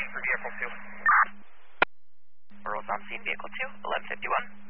for vehicle 2. Burrows on scene, vehicle 2, 1151.